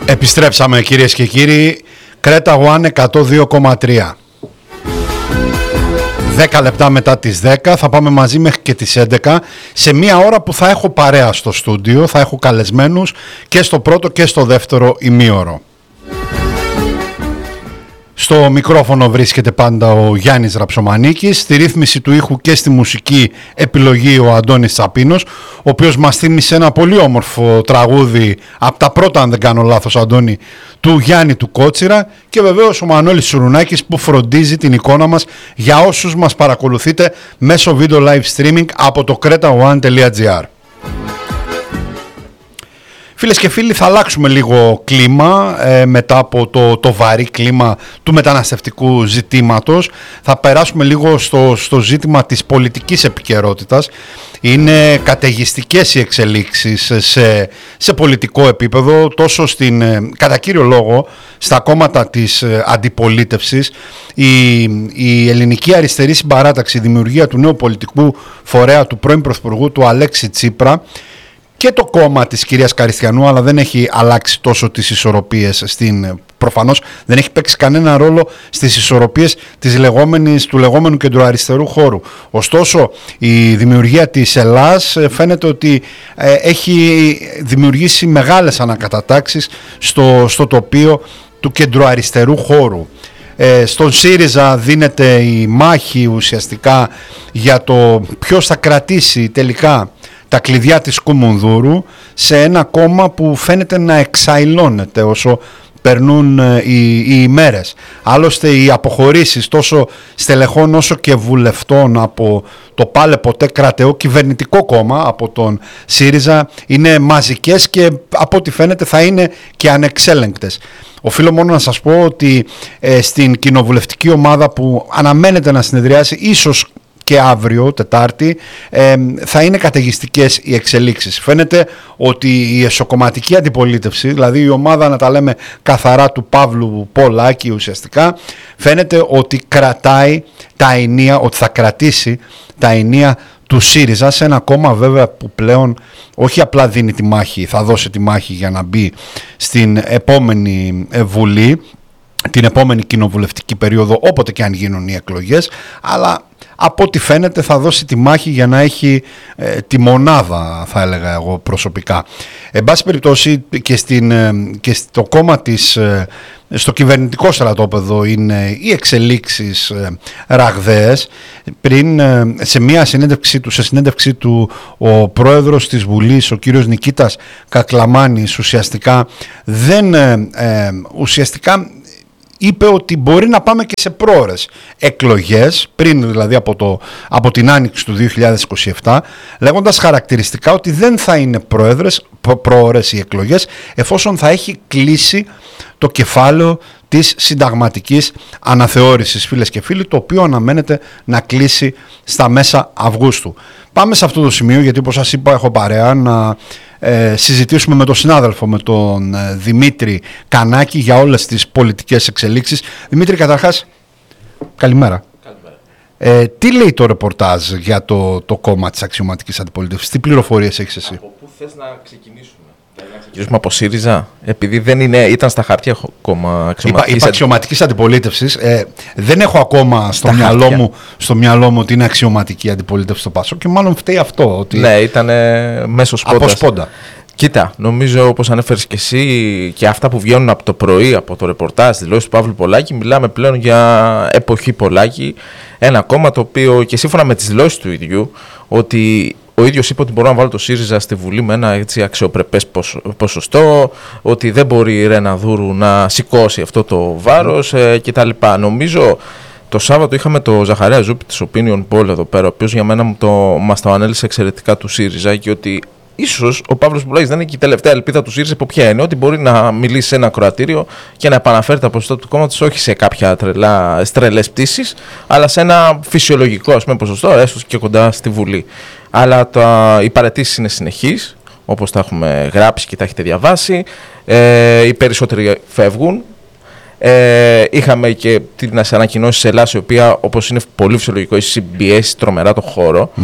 Επιστρέψαμε κυρίες και κύριοι. Κρέτα One 102,3. 10 λεπτά μετά τις 10 θα πάμε μαζί μέχρι και τις 11 σε μια ώρα που θα έχω παρέα στο στούντιο, θα έχω καλεσμένους και στο πρώτο και στο δεύτερο ημίωρο. Στο μικρόφωνο βρίσκεται πάντα ο Γιάννης Ραψομανίκης, στη ρύθμιση του ήχου και στη μουσική επιλογή ο Αντώνης Τσαπίνος, ο οποίος μας θύμισε ένα πολύ όμορφο τραγούδι, από τα πρώτα αν δεν κάνω λάθος Αντώνη, του Γιάννη του Κότσιρα, και βεβαίως ο Μανώλης Σουρουνάκης που φροντίζει την εικόνα μας για όσους μας παρακολουθείτε μέσω βίντεο live streaming από το cretaone.gr. Φίλες και φίλοι, θα αλλάξουμε λίγο κλίμα μετά από το βαρύ κλίμα του μεταναστευτικού ζητήματος. Θα περάσουμε λίγο στο ζήτημα της πολιτικής επικαιρότητας. Είναι καταιγιστικές οι εξελίξεις σε πολιτικό επίπεδο, τόσο κατά κύριο λόγο στα κόμματα της αντιπολίτευσης. Η ελληνική αριστερή συμπαράταξη, η δημιουργία του νέου πολιτικού φορέα του πρώην Πρωθυπουργού του Αλέξη Τσίπρα, και το κόμμα της κυρίας Καριστιανού, αλλά δεν έχει αλλάξει τόσο τις ισορροπίες προφανώς δεν έχει παίξει κανένα ρόλο στις ισορροπίες του λεγόμενου κεντροαριστερού χώρου. Ωστόσο, η δημιουργία της Ελλάς φαίνεται ότι έχει δημιουργήσει μεγάλες ανακατατάξεις στο τοπίο του κεντροαριστερού χώρου. Στον ΣΥΡΙΖΑ δίνεται η μάχη ουσιαστικά για το ποιος θα κρατήσει τελικά τα κλειδιά της Κουμουνδούρου, σε ένα κόμμα που φαίνεται να εξαϊλώνεται όσο περνούν οι ημέρες. Άλλωστε οι αποχωρήσεις τόσο στελεχών όσο και βουλευτών από το πάλε ποτέ κρατεό κυβερνητικό κόμμα, από τον ΣΥΡΙΖΑ, είναι μαζικές και από ό,τι φαίνεται θα είναι και ανεξέλεγκτες. Οφείλω μόνο να σας πω ότι στην κοινοβουλευτική ομάδα που αναμένεται να συνεδριάσει ίσως και αύριο, Τετάρτη, θα είναι καταιγιστικές οι εξελίξεις. Φαίνεται ότι η εσωκομματική αντιπολίτευση, δηλαδή η ομάδα, να τα λέμε καθαρά, του Παύλου Πολάκη ουσιαστικά, φαίνεται ότι κρατάει τα ενία, ότι θα κρατήσει τα ενία του ΣΥΡΙΖΑ, σε ένα κόμμα βέβαια που πλέον όχι απλά δίνει τη μάχη, θα δώσει τη μάχη για να μπει στην επόμενη Βουλή, την επόμενη κοινοβουλευτική περίοδο, όποτε και αν γίνουν οι εκλογές, αλλά από ό,τι φαίνεται θα δώσει τη μάχη για να έχει τη μονάδα, θα έλεγα εγώ προσωπικά. Εν πάση περιπτώσει και στο κόμμα στο κυβερνητικό στρατόπεδο είναι οι εξελίξεις ραγδαίες. Πριν σε συνέντευξή του ο πρόεδρος της Βουλής, ο κύριος Νικήτας Κακλαμάνης, ουσιαστικά είπε ότι μπορεί να πάμε και σε πρόωρες εκλογές, πριν δηλαδή από την άνοιξη του 2027, λέγοντας χαρακτηριστικά ότι δεν θα είναι πρόωρες οι εκλογές εφόσον θα έχει κλείσει το κεφάλαιο της συνταγματικής αναθεώρησης, φίλες και φίλοι, το οποίο αναμένεται να κλείσει στα μέσα Αυγούστου. Πάμε σε αυτό το σημείο, γιατί όπως σας είπα έχω παρέα να συζητήσουμε με τον συνάδελφο, με τον Δημήτρη Κανάκη, για όλες τις πολιτικές εξελίξεις. Δημήτρη, καταρχάς, καλημέρα. Τι λέει το ρεπορτάζ για το κόμμα της αξιωματικής αντιπολίτευσης, τι πληροφορίες έχεις εσύ? Από πού θες να ξεκινήσουμε? Να ξεκινήσουμε από ΣΥΡΙΖΑ, επειδή δεν ήταν στα χαρτιά κόμμα αξιωματικής αντιπολίτευσης. Δεν έχω ακόμα στο μυαλό μου ότι είναι αξιωματική αντιπολίτευση στο Πάσο, και μάλλον φταίει αυτό. Ότι ναι, ήταν μέσω σπόντας. Από σπόντα. Κοίτα, νομίζω, όπως ανέφερες και εσύ, και αυτά που βγαίνουν από το πρωί, από το ρεπορτάζ, δηλώσεις του Παύλου Πολάκη, μιλάμε πλέον για εποχή Πολάκη. Ένα κόμμα το οποίο, και σύμφωνα με τις δηλώσεις του ίδιου, ότι ο ίδιος είπε ότι μπορώ να βάλω το ΣΥΡΙΖΑ στη Βουλή με ένα αξιοπρεπές ποσοστό, ότι δεν μπορεί η Ρένα Δούρου να σηκώσει αυτό το βάρος κτλ. Νομίζω το Σάββατο είχαμε το Ζαχαρέα Ζούπη της Opinion Poll εδώ πέρα, ο οποίος για μένα μας το ανέλησε εξαιρετικά του ΣΥΡΙΖΑ, και ότι ίσως ο Παύλος Πολάκης δεν είναι και η τελευταία ελπίδα του ΣΥΡΙΖΑ, από ποια είναι, ότι μπορεί να μιλήσει σε ένα ακροατήριο και να επαναφέρει τα ποσοστά του κόμματος όχι σε κάποια τρελές πτήσεις, αλλά σε ένα φυσιολογικό ποσοστό, έστω και κοντά στη Βουλή. Αλλά οι παραιτήσεις είναι συνεχείς, όπως τα έχουμε γράψει και τα έχετε διαβάσει. Οι περισσότεροι φεύγουν. Είχαμε και την ανακοινώση της Ελλάς, η οποία, όπως είναι πολύ φυσιολογικό, έχει συμπιέσει τρομερά το χώρο.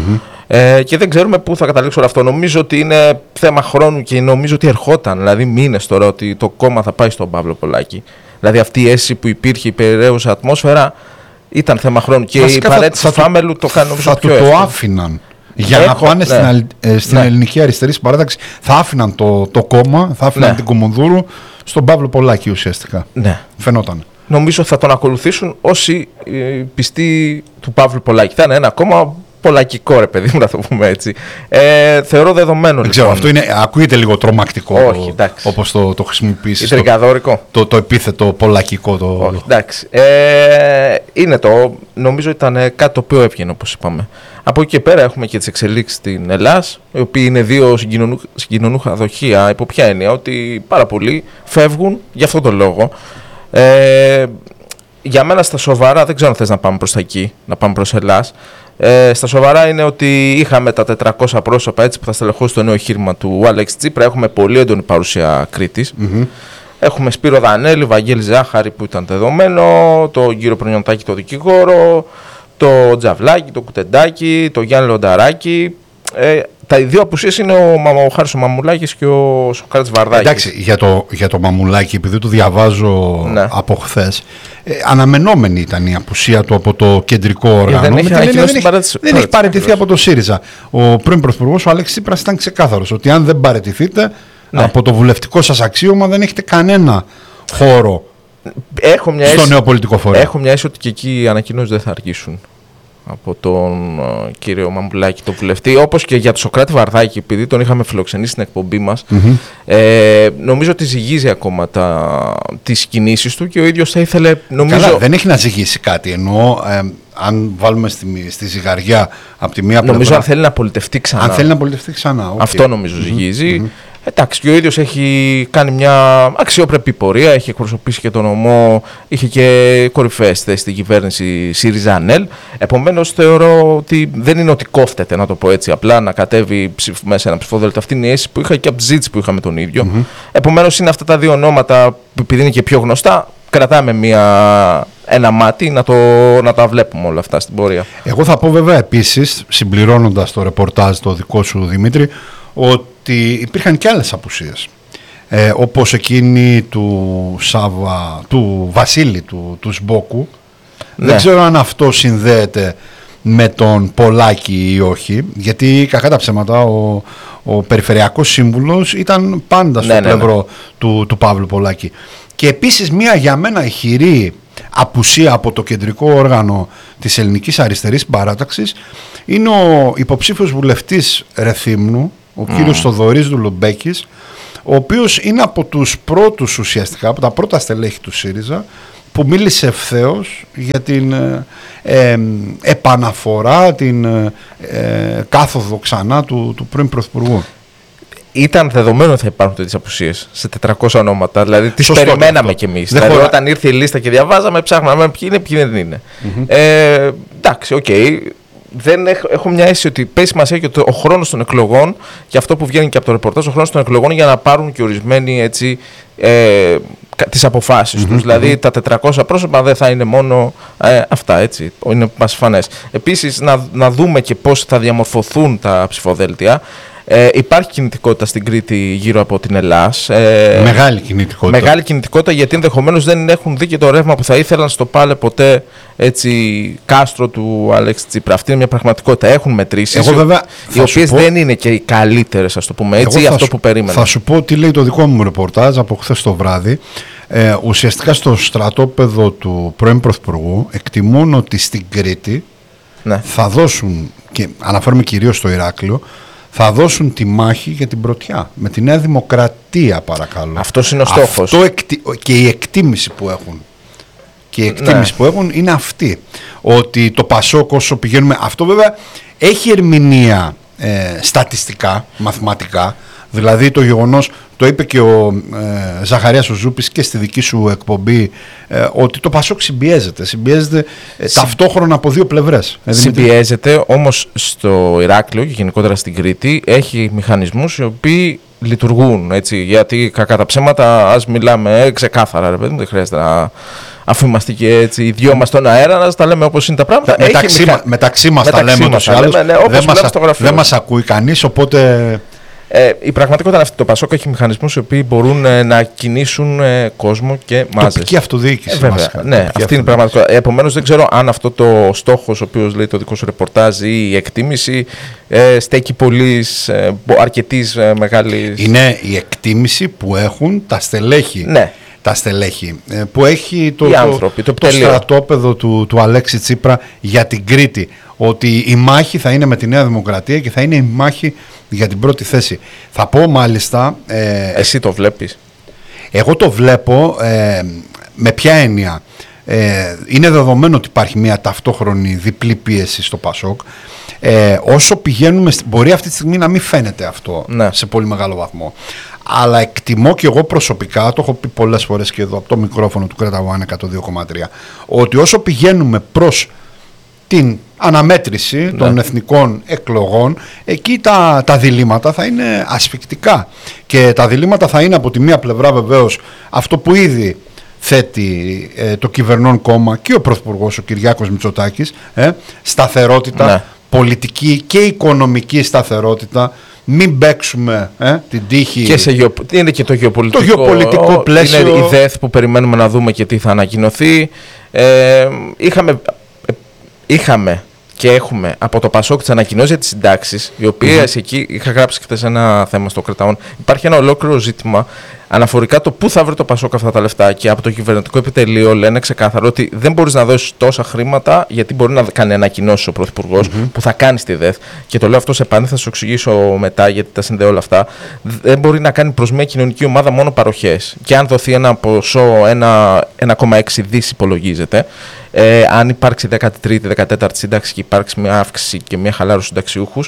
Και δεν ξέρουμε πού θα καταλήξει όλο αυτό. Νομίζω ότι είναι θέμα χρόνου και νομίζω ότι ερχόταν, δηλαδή μήνες τώρα, ότι το κόμμα θα πάει στον Παύλο Πολάκη. Δηλαδή αυτή η αίσθηση που υπήρχε, η περιραίουσα ατμόσφαιρα, ήταν θέμα χρόνου. Και η παρέτηση του Φάμελου το κάνει νομίζω πιο εύκολο. Θα το άφηναν. Για να πάνε στην ελληνική αριστερή συμπαράταξη, θα άφηναν το κόμμα, θα άφηναν την Κουμουνδούρου στον Παύλο Πολάκη ουσιαστικά. Ναι. Φαινόταν. Νομίζω θα τον ακολουθήσουν όσοι πιστοί του Παύλου Πολάκη. Θα είναι ένα κόμμα πολακικό, ρε παιδί μου, να το πούμε έτσι. Θεωρώ δεδομένο. Δεν ξέρω, αυτό ακούγεται λίγο τρομακτικό. Όχι, όπως το χρησιμοποιήσεις. Τρικαδόρικο. Το επίθετο πολακικό. Όχι, εντάξει. Είναι νομίζω ήταν κάτι το οποίο έβγαινε, όπως είπαμε. Από εκεί και πέρα έχουμε και τις εξελίξεις στην Ελλάδα, οι οποίοι είναι δύο συγκοινωνούχα δοχεία. Υπό ποια έννοια? Ότι πάρα πολλοί φεύγουν για αυτόν τον λόγο. Για μένα στα σοβαρά, δεν ξέρω αν θες να πάμε προς τα εκεί, να πάμε προς Ελλάς. Στα σοβαρά είναι ότι είχαμε τα 400 πρόσωπα έτσι, που θα στελεχώσει το νέο εγχείρημα του Άλεξ Τσίπρα. Έχουμε πολύ έντονη παρουσία Κρήτης. Έχουμε Σπύρο Δανέλη, Βαγγέλη Ζάχαρη που ήταν δεδομένο, τον κύριο Προνιοντάκη το δικηγόρο, το Τζαβλάκη, το Κουτεντάκη, το Γιάννη Λονταράκη. Τα δύο απουσίες είναι ο Χάρης ο Μαμουλάκης και ο Σοκράτης Βαρδάκης. Εντάξει, για το Μαμουλάκη, επειδή το διαβάζω από χθες, αναμενόμενη ήταν η απουσία του από το κεντρικό όργανο. Δεν έχει παραιτηθεί από το ΣΥΡΙΖΑ. Ο πρώην Πρωθυπουργός, ο Αλέξης Τσίπρας, ήταν ξεκάθαρος ότι αν δεν παραιτηθείτε από το βουλευτικό σας αξίωμα, δεν έχετε κανένα χώρο στο νέο πολιτικό φορέα. Έχω μια αίσθηση ότι και εκεί οι ανακοινώσεις δεν θα αργήσουν από τον κύριο Μαμουλάκη, τον βουλευτή, όπως και για τον Σοκράτη Βαρδάκη, επειδή τον είχαμε φιλοξενήσει στην εκπομπή μας. Νομίζω ότι ζυγίζει ακόμα τις κινήσεις του και ο ίδιος θα ήθελε. Καλά, δεν έχει να ζυγίσει κάτι. Εννοώ, αν βάλουμε στη ζυγαριά από τη μία πλευρά. Νομίζω αν θέλει να πολιτευτεί ξανά. Αν θέλει να πολιτευτεί ξανά. Okay. Αυτό νομίζω ζυγίζει. Εντάξει, και ο ίδιος έχει κάνει μια αξιοπρεπή πορεία, έχει εκπροσωπήσει και τον νομό, είχε και κορυφαίες θέσεις στην κυβέρνηση ΣΥΡΙΖΑ-ΑΝΕΛ. Επομένως, θεωρώ ότι δεν είναι ότι κόφτεται, να το πω έτσι, απλά να κατέβει μέσα ένα ψηφοδέλτιο. Αυτή είναι η αίσθηση που είχα και από τη ζήτηση που είχαμε τον ίδιο. Επομένως, είναι αυτά τα δύο ονόματα που, επειδή είναι και πιο γνωστά, κρατάμε ένα μάτι να τα βλέπουμε όλα αυτά στην πορεία. Εγώ θα πω βέβαια επίσης, συμπληρώνοντας το ρεπορτάζ το δικό σου, Δημήτρη, ότι υπήρχαν και άλλες απουσίες, όπως εκείνη του Βασίλη του Σμπόκου. Δεν ξέρω αν αυτό συνδέεται με τον Πολάκη ή όχι, γιατί κακά τα ψέματα ο περιφερειακός σύμβουλος ήταν πάντα στο πλευρό του Παύλου Πολάκη. Και επίσης μια για μένα ηχηρή απουσία από το κεντρικό όργανο της ελληνικής αριστερής παράταξης είναι ο υποψήφιος βουλευτής Ρεθύμνου, ο κύριος Θοδωρής Δουλουμπέκης, ο οποίος είναι από τους πρώτους ουσιαστικά, από τα πρώτα στελέχη του ΣΥΡΙΖΑ, που μίλησε ευθέως για την επαναφορά, την κάθοδο ξανά του πρώην Πρωθυπουργού. Ήταν δεδομένο ότι θα υπάρχουν τέτοιες απουσίες σε 400 ονόματα, δηλαδή τις περιμέναμε κι εμείς. Δηλαδή, όταν ήρθε η λίστα και διαβάζαμε, ψάχναμε ποιοι είναι, ποιοι δεν είναι. Εντάξει, οκ. Έχω μια αίσθηση ότι παίζει σημασία και ο χρόνος των εκλογών, και αυτό που βγαίνει και από το ρεπορτάζ, ο χρόνος των εκλογών για να πάρουν και ορισμένοι έτσι, τις αποφάσεις τους. Δηλαδή τα 400 πρόσωπα δεν θα είναι μόνο αυτά, έτσι, είναι πασφανές. Επίσης να δούμε και πώς θα διαμορφωθούν τα ψηφοδέλτια. Υπάρχει κινητικότητα στην Κρήτη γύρω από την Ελλάς. Μεγάλη κινητικότητα. Μεγάλη κινητικότητα, γιατί ενδεχομένως δεν έχουν δει και το ρεύμα που θα ήθελαν στο πάλε ποτέ, έτσι, κάστρο του Αλέξη Τσίπρα. Αυτή είναι μια πραγματικότητα. Έχουν μετρήσεις, οι οποίες δεν είναι και οι καλύτερες, ας το πούμε έτσι, αυτό που περίμενα. Θα σου πω τι λέει το δικό μου ρεπορτάζ από χθες το βράδυ. Ουσιαστικά στο στρατόπεδο του πρώην Πρωθυπουργού εκτιμούν ότι στην Κρήτη θα δώσουν, και αναφέρομαι κυρίως στο Ηράκλειο, θα δώσουν τη μάχη για την πρωτιά με τη Νέα Δημοκρατία, παρακαλώ. Αυτός είναι ο στόχος. Και η εκτίμηση που έχουν. Και η εκτίμηση που έχουν είναι αυτή. Ότι το Πασόκ, όσο πηγαίνουμε. Αυτό βέβαια έχει ερμηνεία στατιστικά, μαθηματικά. Δηλαδή το γεγονός, το είπε και ο Ζαχαρίας ο Ζούπης και στη δική σου εκπομπή, ότι το Πασόκ συμπιέζεται ταυτόχρονα από δύο πλευρές. Συμπιέζεται, όμως στο Ηράκλειο και γενικότερα στην Κρήτη έχει μηχανισμούς οι οποίοι λειτουργούν, έτσι, γιατί κακά τα ψέματα, ας μιλάμε ξεκάθαρα, ρε παιδί μου, δεν χρειάζεται αφού είμαστε και έτσι οι δυο μας στον αέρα, να τα λέμε όπως είναι τα πράγματα. Μεταξύ μας τα λέμε ούτως ή άλλως. Δεν μας ακούει κανείς, οπότε. Η πραγματικότητα είναι αυτή. Το Πασόκ έχει μηχανισμούς οι οποίοι μπορούν να κινήσουν κόσμο και μάζες. Τοπική αυτοδιοίκηση. Βέβαια. Ναι, αυτή είναι η πραγματικότητα. Επομένως, δεν ξέρω αν αυτό το στόχος, ο οποίος λέει το δικό σου ρεπορτάζ ή η εκτίμηση, στέκει αρκετής μεγάλης. Είναι η εκτίμηση που έχουν τα στελέχη. Ναι. Τα στελέχη που έχει το στρατόπεδο του Αλέξη Τσίπρα για την Κρήτη, ότι η μάχη θα είναι με τη Νέα Δημοκρατία και θα είναι η μάχη για την πρώτη θέση. Θα πω μάλιστα... Εσύ το βλέπεις? Εγώ το βλέπω με ποια έννοια. Είναι δεδομένο ότι υπάρχει μια ταυτόχρονη διπλή πίεση στο Πασόκ. Όσο πηγαίνουμε, μπορεί αυτή τη στιγμή να μην φαίνεται αυτό σε πολύ μεγάλο βαθμό. Αλλά εκτιμώ και εγώ προσωπικά, το έχω πει πολλές φορές και εδώ από το μικρόφωνο του Κρέτα 102,3, ότι όσο πηγαίνουμε προς την αναμέτρηση των εθνικών εκλογών, εκεί τα διλήμματα θα είναι ασφικτικά. Και τα διλήμματα θα είναι από τη μία πλευρά βεβαίως αυτό που ήδη θέτει το κυβερνών κόμμα και ο Πρωθυπουργός ο Κυριάκος Μητσοτάκης, σταθερότητα, πολιτική και οικονομική σταθερότητα. Μην παίξουμε την τύχη. Και είναι και το γεωπολιτικό πλαίσιο. Είναι η ΔΕΘ που περιμένουμε να δούμε και τι θα ανακοινωθεί. Είχαμε και έχουμε από το Πασόκ τις ανακοινώσεις για τις συντάξεις, οι οποίες εκεί είχα γράψει χθες ένα θέμα στο Κρεταόν. Υπάρχει ένα ολόκληρο ζήτημα αναφορικά το πού θα βρει το Πασόκ αυτά τα λεφτά, και από το κυβερνητικό επιτελείο λένε ξεκάθαρο ότι δεν μπορείς να δώσεις τόσα χρήματα, γιατί μπορεί να κάνει ανακοινώσεις ο Πρωθυπουργός που θα κάνει στη ΔΕΘ. Και το λέω αυτό σε πάνε, θα σου εξηγήσω μετά γιατί τα συνδέω όλα αυτά. Δεν μπορεί να κάνει προς μια κοινωνική ομάδα μόνο παροχές. Και αν δοθεί ένα ποσό, 1,6 δις υπολογίζεται, αν υπάρξει 13η, 14η σύνταξη και υπάρξει μια αύξηση και μια χαλάρωση συνταξιούχους,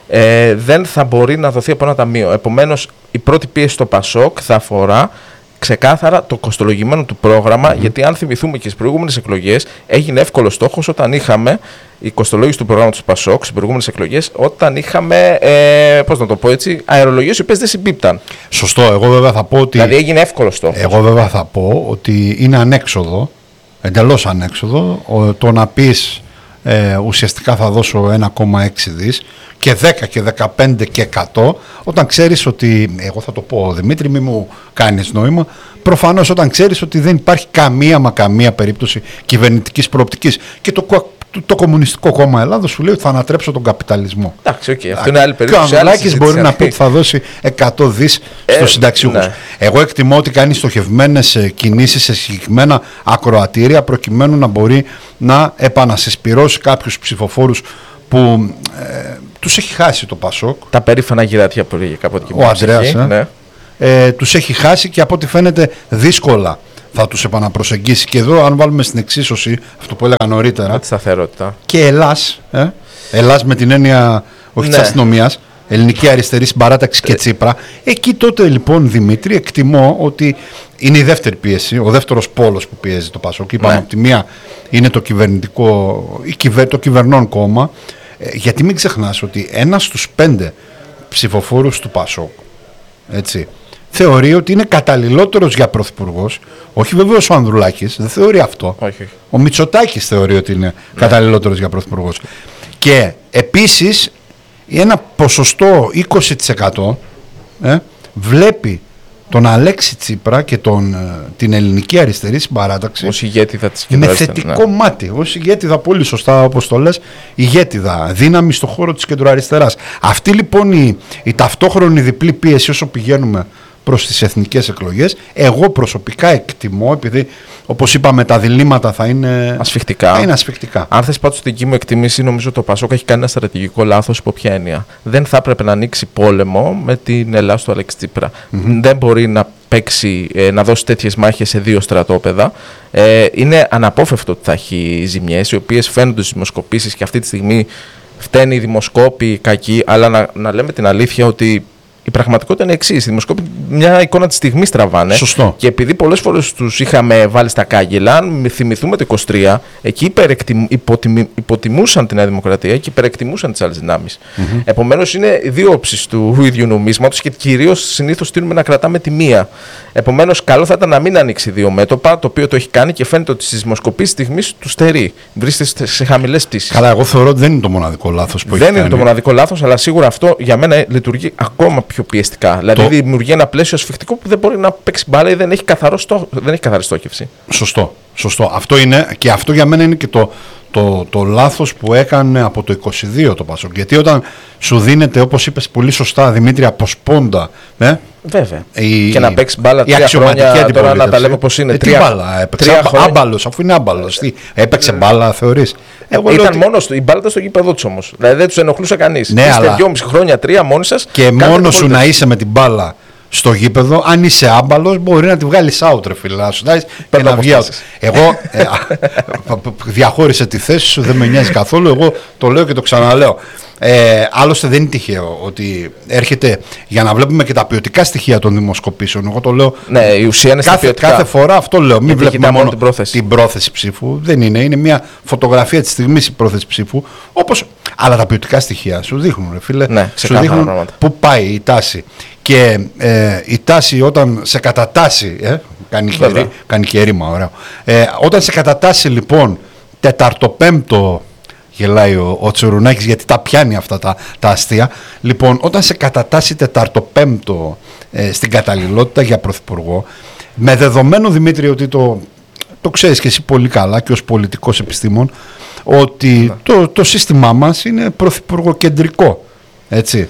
δεν θα μπορεί να δοθεί από ένα ταμείο. Επομένως, η πρώτη πίεση στο Πασόκ θα αφορά ξεκάθαρα το κοστολογημένο του πρόγραμμα, γιατί αν θυμηθούμε και στις προηγούμενες εκλογές, έγινε εύκολο στόχος όταν είχαμε η κοστολόγηση του προγράμματος του Πασόκ στις προηγούμενες εκλογές, όταν είχαμε, πώς να το πω έτσι, αερολογίες οι οποίες δεν συμπίπταν. Σωστό. Εγώ βέβαια θα πω ότι. Δηλαδή έγινε εύκολο στόχος. Εγώ βέβαια θα πω ότι είναι ανέξοδο, εντελώς ανέξοδο, το να πεις ουσιαστικά θα δώσω 1,6 δις και 10 και 15 και 100, όταν ξέρεις ότι, εγώ θα το πω Δημήτρη, μη μου κάνεις νόημα, προφανώς όταν ξέρεις ότι δεν υπάρχει καμία περίπτωση κυβερνητικής προοπτικής, και το Κομμουνιστικό Κόμμα Ελλάδος σου λέει ότι θα ανατρέψω τον καπιταλισμό. Εντάξει, αυτό είναι άλλη περίπτωση. Και ο Ανδρουλάκης μπορεί να πει ότι θα δώσει 100 δις στους συνταξιούχους. Ναι. Εγώ εκτιμώ ότι κάνει στοχευμένες κινήσεις σε συγκεκριμένα ακροατήρια, προκειμένου να μπορεί να επανασυσπυρώσει κάποιους ψηφοφόρους που τους έχει χάσει το Πασόκ. Τα περήφανα γυρατιά που έλεγε κάποτε και ο Ανδρέας. Τους έχει χάσει και από ό,τι φαίνεται δύσκολα θα τους επαναπροσεγγίσει. Και εδώ, αν βάλουμε στην εξίσωση αυτό που έλεγα νωρίτερα, τη σταθερότητα, και Ελλάς με την έννοια όχι της αστυνομίας, Ελληνική Αριστερή Συμπαράταξη και Τσίπρα, εκεί τότε λοιπόν, Δημήτρη, εκτιμώ ότι είναι η δεύτερη πίεση, ο δεύτερος πόλος που πιέζει το Πασόκ. Είπαμε από τη μία είναι το το κυβερνών κόμμα, γιατί μην ξεχνάς ότι ένας στους 5 ψηφοφόρους του Πασόκ, έτσι, θεωρεί ότι είναι καταλληλότερος για πρωθυπουργός, όχι βεβαίως ο Ανδρουλάκης, δεν θεωρεί αυτό. Όχι. Ο Μητσοτάκης θεωρεί ότι είναι καταλληλότερος για πρωθυπουργός. Και επίσης ένα ποσοστό 20% βλέπει τον Αλέξη Τσίπρα και την Ελληνική Αριστερή Συμπαράταξη ως ηγέτιδα της με θετικό μάτι, ως ηγέτιδα, πολύ σωστά όπως το λες, ηγέτιδα, δύναμη στο χώρο της κεντροαριστεράς. Αυτή λοιπόν η ταυτόχρονη διπλή πίεση όσο πηγαίνουμε προς τις εθνικές εκλογές, εγώ προσωπικά εκτιμώ, επειδή όπως είπαμε τα διλήμματα θα είναι ασφικτικά. Αν θες πάντως την δική μου εκτίμηση, νομίζω το Πασόκ έχει κάνει ένα στρατηγικό λάθος υπό ποια έννοια. Δεν θα έπρεπε να ανοίξει πόλεμο με την Ελλάδα του Αλέξη Τσίπρα. Δεν μπορεί να να δώσει τέτοιες μάχες σε δύο στρατόπεδα. Είναι αναπόφευκτο ότι θα έχει ζημιές, οι οποίες φαίνονται στις δημοσκοπήσεις, και αυτή τη στιγμή φταίνει οι δημοσκόποι κακοί, αλλά να λέμε την αλήθεια ότι Η πραγματικότητα είναι εξής. Οι δημοσκόποι μια εικόνα της στιγμής τραβάνε. Σωστό. Και επειδή πολλές φορές τους είχαμε βάλει στα κάγκελα, αν θυμηθούμε το 23, εκεί υποτιμούσαν τη Νέα Δημοκρατία και υπερεκτιμούσαν τις άλλες δυνάμεις. Επομένως, είναι δύο όψεις του ίδιου νομίσματος και κυρίως συνήθως τείνουμε να κρατάμε τη μία. Επομένως, καλό θα ήταν να μην ανοίξει δύο μέτωπα, το οποίο το έχει κάνει και φαίνεται ότι στις δημοσκοπήσεις στιγμής του στερεί. Βρίσκεται σε χαμηλές πτήσεις. Καλά, εγώ θεωρώ ότι δεν είναι το μοναδικό λάθος που έχει κάνει. Δεν είναι το μοναδικό λάθος, αλλά σίγουρα αυτό για μένα λειτουργεί ακόμα πιο πιεστικά. Δηλαδή δημιουργεί ένα πλαίσιο ασφιχτικό που δεν μπορεί να παίξει μπάλα ή δεν έχει καθαρή στόχευση. Σωστό. Αυτό είναι, και αυτό για μένα είναι και το λάθος που έκανε από το 22 το Πασόκ. Γιατί όταν σου δίνεται, όπως είπες πολύ σωστά, Δημήτρη, από σπόντα. Βέβαια. Και να παίξει μπάλα 3 χρόνια, τώρα να τα λέμε πώς είναι. Τι μπάλα έπαιξε, άμπαλος, αφού είναι άμπαλος. Έπαιξε μπάλα, θεωρείς? Ήταν μόνος του, η μπάλα ήταν στο γήπεδο τους όμως. Δηλαδή δεν τους ενοχλούσε κανείς. Ναι, είστε 2,5 χρόνια, 3 μόνοι σας. Και μόνος σου να είσαι με την μπάλα στο γήπεδο, αν είσαι άμπαλος, μπορεί να τη βγάλεις out, ρε φίλε, να σου δώσεις και να βγει out. Εγώ διαχώρισε τη θέση σου, δεν με νοιάζει καθόλου, εγώ το λέω και το ξαναλέω. Άλλωστε δεν είναι τυχαίο ότι έρχεται, για να βλέπουμε και τα ποιοτικά στοιχεία των δημοσκοπήσεων. Εγώ το λέω. Ναι, η ουσία είναι κάθε φορά αυτό λέω. Μην βλέπουμε μόνο την πρόθεση ψήφου. Δεν είναι. Είναι μια φωτογραφία της στιγμής η πρόθεση ψήφου. Αλλά τα ποιοτικά στοιχεία σου δείχνουν, ρε φίλε. Ναι, σου δείχνουν πού πάει η τάση. Και η τάση όταν σε κατατάσσει. Κάνει και ρήμα, ωραίο. Όταν σε κατατάσσει λοιπόν τεταρτοπέμπτο. Γελάει ο Τσουρουνάκης γιατί τα πιάνει αυτά τα αστεία. Λοιπόν, όταν σε κατατάσσει τεταρτοπέμπτο στην καταλληλότητα για πρωθυπουργό, με δεδομένο, Δημήτρη, ότι το ξέρεις και εσύ πολύ καλά και ως πολιτικός επιστήμον, ότι το σύστημά μας είναι πρωθυπουργοκεντρικό. Έτσι.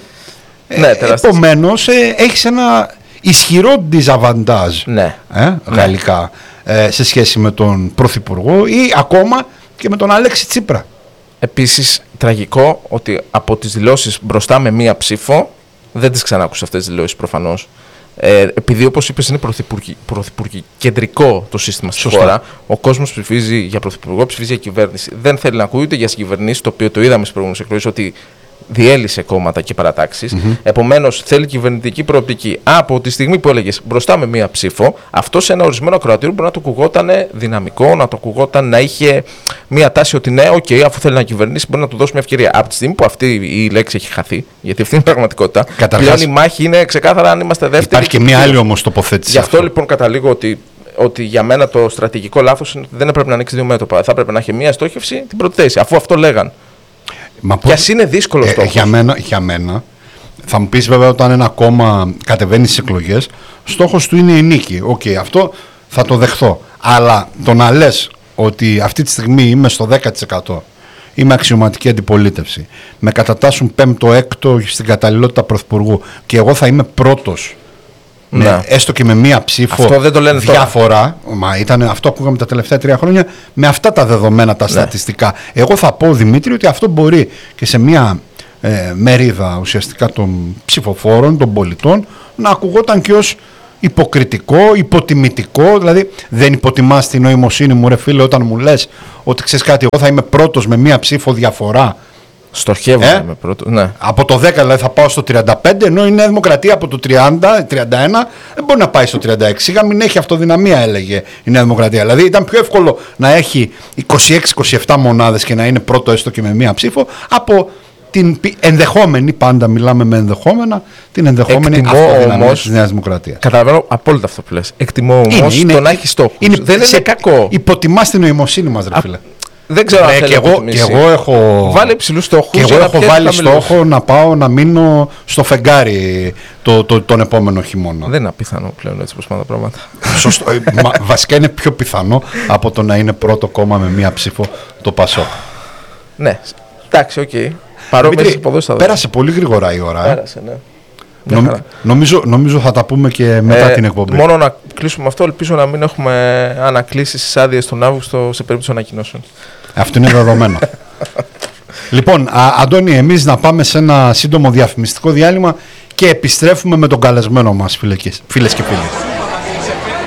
Επομένως, έχεις ένα ισχυρό disadvantage γαλλικά σε σχέση με τον πρωθυπουργό ή ακόμα και με τον Αλέξη Τσίπρα. Επίσης, τραγικό ότι από τις δηλώσεις μπροστά με μία ψήφο, δεν τις ξανάκουσα αυτές τις δηλώσεις προφανώς, επειδή όπως είπες είναι πρωθυπουργικεντρικό το σύστημα στη χώρα, ο κόσμος ψηφίζει για πρωθυπουργό, ψηφίζει για κυβέρνηση. Δεν θέλει να ακούγεται για συγκυβερνήσεις, το οποίο το είδαμε στις προηγούμενες εκλογές, ότι διέλυσε κόμματα και παρατάξεις. Επομένως, θέλει κυβερνητική προοπτική. Από τη στιγμή που έλεγες μπροστά με μία ψήφο, αυτό σε ένα ορισμένο ακροατήριο μπορεί να το ακουγόταν δυναμικό, να το ακουγόταν να είχε μία τάση ότι ναι, αφού θέλει να κυβερνήσει, μπορεί να του δώσει μια ευκαιρία. Από τη στιγμή που αυτή η λέξη έχει χαθεί, γιατί αυτή είναι η πραγματικότητα, πλέον η μάχη είναι ξεκάθαρα αν είμαστε δεύτεροι. Υπάρχει και μία άλλη όμως τοποθέτηση. Γι' αυτό λοιπόν καταλήγω ότι για μένα το στρατηγικό λάθος δεν έπρεπε να ανοίξει δύο μέτωπα. Θα έπρεπε να έχει μία στόχευση την πρώτη θέση, αφού αυτό λέγαν. Και ας είναι δύσκολο στόχος. Για μένα, θα μου πεις βέβαια όταν ένα κόμμα κατεβαίνει στις εκλογές, στόχος του είναι η νίκη. Αυτό θα το δεχθώ. Αλλά το να λες ότι αυτή τη στιγμή είμαι στο 10%, είμαι αξιωματική αντιπολίτευση, με κατατάσσουν 5ο-6ο στην καταλληλότητα πρωθυπουργού και εγώ θα είμαι πρώτος, έστω και με μία ψήφο διαφορά. Ήταν αυτό που ακούγαμε τα τελευταία 3 χρόνια με αυτά τα δεδομένα, τα στατιστικά. Εγώ θα πω, Δημήτρη, ότι αυτό μπορεί και σε μία μερίδα ουσιαστικά των ψηφοφόρων, των πολιτών, να ακουγόταν και ως υποκριτικό, υποτιμητικό. Δηλαδή δεν υποτιμάς την νοημοσύνη μου, ρε φίλε, όταν μου λες ότι ξέρεις κάτι, εγώ θα είμαι πρώτος με μία ψήφο διαφορά. Στοχεύω με πρώτο. Ναι. Από το 10 δηλαδή θα πάω στο 35, ενώ η Νέα Δημοκρατία από το 30-31 δεν μπορεί να πάει στο 36. Σιγά μην έχει αυτοδυναμία, έλεγε η Νέα Δημοκρατία. Δηλαδή ήταν πιο εύκολο να έχει 26-27 μονάδες και να είναι πρώτο έστω και με μία ψήφο από την ενδεχόμενη, πάντα μιλάμε με ενδεχόμενα, την ενδεχόμενη αυτοδυναμία της Νέας Δημοκρατίας. Καταλαβαίνω απόλυτα αυτό που λες. Εκτιμώ όμως το να έχει στόχους. Δεν είναι κακό. Υποτιμάς την νοημοσύνη μας, ρε φίλε. Δεν ξέρω αν και εγώ έχω βάλει υψηλούς στόχους. Και εγώ έχω βάλει στόχο να πάω να μείνω στο φεγγάρι τον επόμενο χειμώνα. Δεν είναι απίθανο πλέον έτσι πως πάνε τα πράγματα. Σωστό. Βασικά είναι πιο πιθανό από το να είναι πρώτο κόμμα με μία ψήφο το Πασόκ. Ναι, εντάξει, οκ. Παρόμοιες υποδόσεις θα δω. Πέρασε πολύ γρήγορα η ώρα. Πέρασε, ναι. Νομίζω θα τα πούμε και μετά την εκπομπή. Μόνο να κλείσουμε αυτό, ελπίζω να μην έχουμε ανακλήσει στις άδειες τον Αύγουστο σε περίπτωση ανακοινώσεων. Αυτό είναι δεδομένο. Λοιπόν, Αντώνη, εμείς να πάμε σε ένα σύντομο διαφημιστικό διάλειμμα και επιστρέφουμε με τον καλεσμένο μας, φίλες και φίλοι.